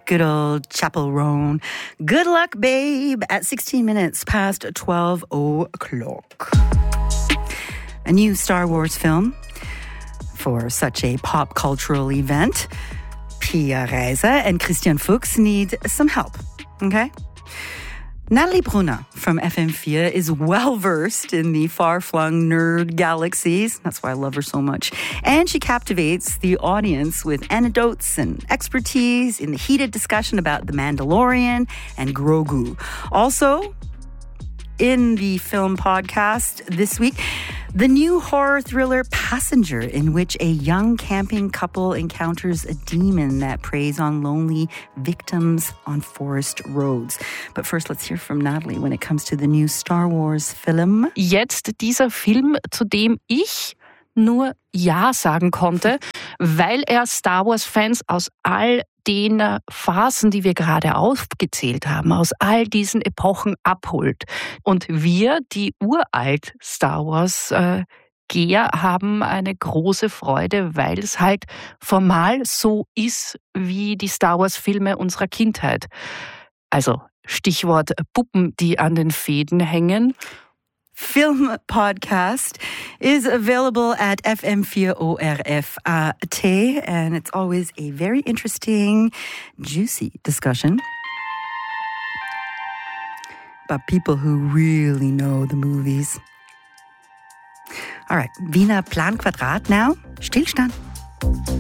good old Chapel Roan. Good luck, babe, at 16 minutes past 12 o'clock. A new Star Wars film for such a pop cultural event. Pia Reiser and Christian Fuchs need some help, okay? Natalie Brunner from FM4 is well-versed in the far-flung nerd galaxies. That's why I love her so much. And she captivates the audience with anecdotes and expertise in the heated discussion about The Mandalorian and Grogu. Also, in the film podcast this week, the new horror thriller Passenger, in which a young camping couple encounters a demon that preys on lonely victims on forest roads. But first, let's hear from Natalie when it comes to the new Star Wars film. Jetzt dieser Film, zu dem ich nur Ja sagen konnte, weil er Star Wars-Fans aus all den Phasen, die wir gerade aufgezählt haben, aus all diesen Epochen abholt. Und wir, die uralt Star Wars-Geher, haben eine große Freude, weil es halt formal so ist wie die Star Wars-Filme unserer Kindheit. Also Stichwort Puppen, die an den Fäden hängen. Film podcast is available at FM4ORF.at, and it's always a very interesting, juicy discussion about people who really know the movies. All right, Wiener Plan Quadrat now. Stillstand.